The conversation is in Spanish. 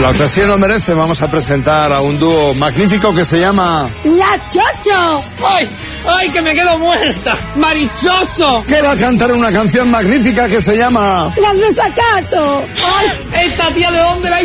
La ocasión lo merece, vamos a presentar a un dúo magnífico que se llama... ¡La Chocho! ¡Ay! ¡Ay, que me quedo muerta! ¡Marichocho! Que va a cantar una canción magnífica que se llama... ¡Las Desacato! ¡Ay! ¿Esta tía de dónde la